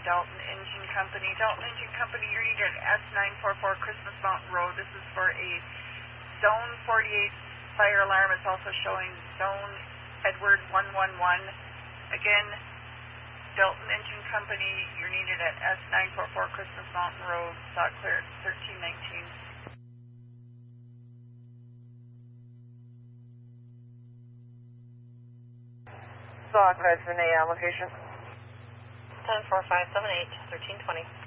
Dalton Engine Company. Dalton Engine Company, you're needed at S944 Christmas Mountain Road. This is for a Zone 48 fire alarm. It's also showing Zone Edward 111. Again, Dalton Engine Company, you're needed at S944 Christmas Mountain Road. Saw clear at 1319. Saw clear, Renee, location. 104578, 1320.